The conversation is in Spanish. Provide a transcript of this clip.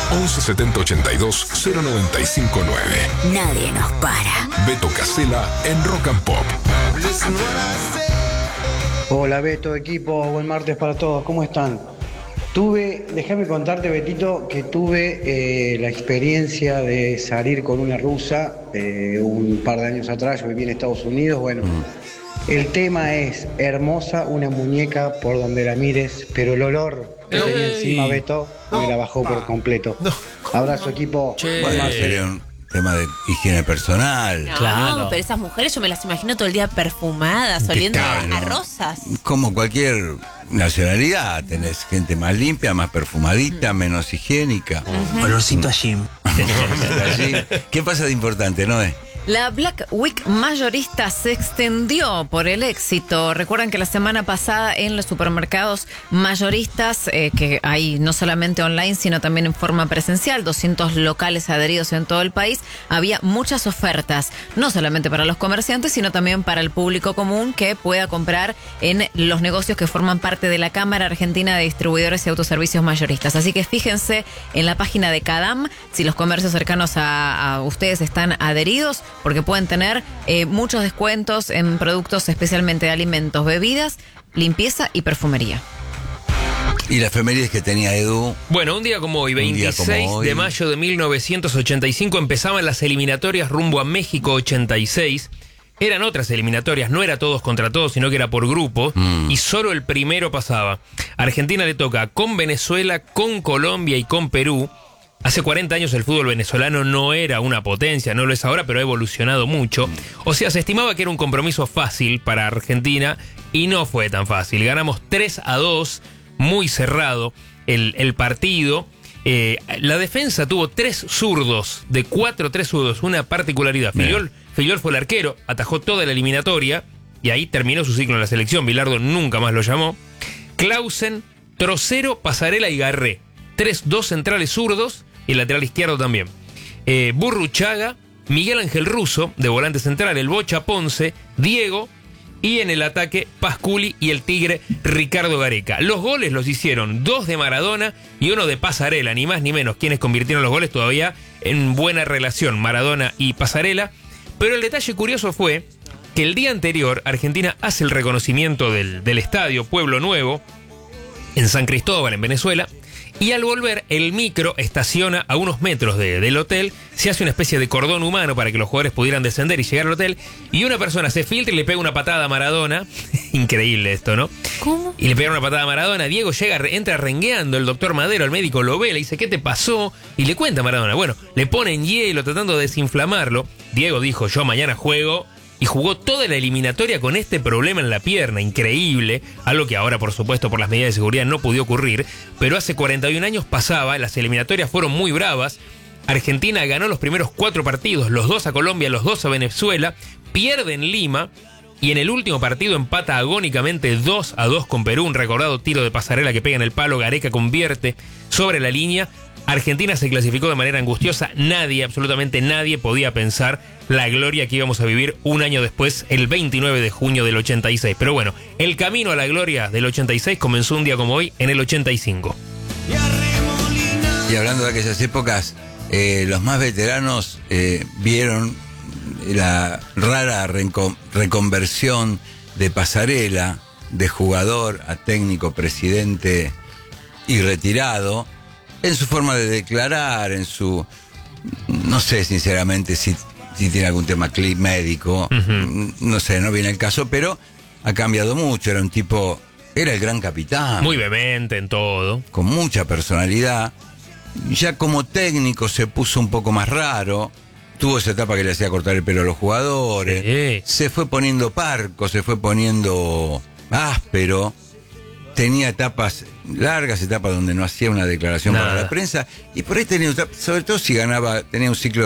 11 70 82 0959. Nadie nos para. Beto Casella en Rock and Pop. Hola Beto, equipo, buen martes para todos, ¿cómo están? Déjame contarte, Betito, que tuve la experiencia de salir con una rusa un par de años atrás. Yo viví en Estados Unidos. Bueno, el tema es hermosa, una muñeca por donde la mires, pero el olor que tenía encima, Beto, me la bajó por completo. Abrazo, equipo. Bueno, sería un tema de higiene personal. No, Claro. pero esas mujeres yo me las imagino todo el día perfumadas, oliendo a rosas. Como cualquier nacionalidad, tenés gente más limpia, más perfumadita, menos higiénica. Olorcito a gym. Allí. ¿Qué pasa de importante, Noé? La Black Week mayorista se extendió por el éxito. Recuerdan que la semana pasada en los supermercados mayoristas, que hay no solamente online, sino también en forma presencial, 200 locales adheridos en todo el país, había muchas ofertas, no solamente para los comerciantes, sino también para el público común que pueda comprar en los negocios que forman parte de la Cámara Argentina de Distribuidores y Autoservicios Mayoristas. Así que fíjense en la página de CADAM si los comercios cercanos a ustedes están adheridos, porque pueden tener muchos descuentos en productos especialmente de alimentos, bebidas, limpieza y perfumería. Y la efemérides que tenía Edu. Bueno, un día como hoy, 26 de mayo de 1985, empezaban las eliminatorias rumbo a México 86. Eran otras eliminatorias, no era todos contra todos, sino que era por grupos, y solo el primero pasaba. Argentina le toca con Venezuela, con Colombia y con Perú. Hace 40 años el fútbol venezolano no era una potencia, no lo es ahora, pero ha evolucionado mucho. O sea, se estimaba que era un compromiso fácil para Argentina y no fue tan fácil. Ganamos 3-2, muy cerrado el partido. La defensa tuvo 3 zurdos, de 3 zurdos, una particularidad. Filiol fue el arquero, atajó toda la eliminatoria y ahí terminó su ciclo en la selección. Bilardo nunca más lo llamó. Clausen, Trocero, Pasarela y Garré. 2 centrales zurdos y el lateral izquierdo también. Burruchaga, Miguel Ángel Russo, de volante central, el Bocha Ponce, Diego, y en el ataque Pasculi y el Tigre Ricardo Gareca. Los goles los hicieron 2 de Maradona y 1 de Pasarela, ni más ni menos, quienes convirtieron los goles todavía en buena relación, Maradona y Pasarela. Pero el detalle curioso fue que el día anterior Argentina hace el reconocimiento del estadio Pueblo Nuevo, en San Cristóbal, en Venezuela. Y al volver, el micro estaciona a unos metros del hotel, se hace una especie de cordón humano para que los jugadores pudieran descender y llegar al hotel, y una persona se filtra y le pega una patada a Maradona. Increíble esto, ¿no? ¿Cómo? Y le pega una patada a Maradona. Diego entra rengueando, el doctor Madero, el médico, lo ve, le dice, ¿qué te pasó? Y le cuenta a Maradona. Bueno, le ponen hielo tratando de desinflamarlo. Diego dijo, yo mañana juego. Y jugó toda la eliminatoria con este problema en la pierna, increíble, algo que ahora por supuesto por las medidas de seguridad no pudo ocurrir, pero hace 41 años pasaba, las eliminatorias fueron muy bravas. Argentina ganó los primeros 4 partidos, los 2 a Colombia, los 2 a Venezuela, pierde en Lima y en el último partido empata agónicamente 2-2 con Perú, un recordado tiro de Pasarela que pega en el palo, Gareca convierte sobre la línea. Argentina se clasificó de manera angustiosa, nadie, absolutamente nadie podía pensar la gloria que íbamos a vivir un año después, el 29 de junio del 86. Pero bueno, el camino a la gloria del 86 comenzó un día como hoy, en el 85. Y hablando de aquellas épocas, los más veteranos vieron la rara reconversión de Pasarela, de jugador a técnico, presidente y retirado, en su forma de declarar, en su... No sé sinceramente si tiene algún tema médico, no sé, no viene el caso, pero ha cambiado mucho, era un tipo... Era el gran capitán. Muy vehemente en todo. Con mucha personalidad. Ya como técnico se puso un poco más raro. Tuvo esa etapa que le hacía cortar el pelo a los jugadores. Se fue poniendo parco, se fue poniendo áspero. Tenía largas etapas donde no hacía una declaración para la prensa. Y por ahí tenía, sobre todo si ganaba, tenía un ciclo